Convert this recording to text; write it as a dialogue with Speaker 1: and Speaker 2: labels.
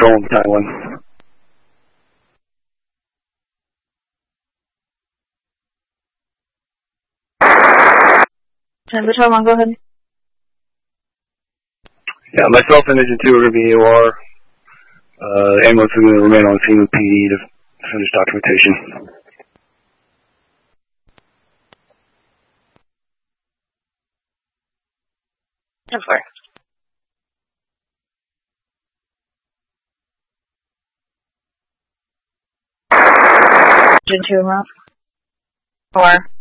Speaker 1: Patrol on Battalion 1.
Speaker 2: Battalion 1, go ahead.
Speaker 1: Yeah, myself and Agent 2 are going to be AOR. Ambulance is going to remain on scene with PD to finish documentation.
Speaker 2: That's fine. Agent 2, Rob. Or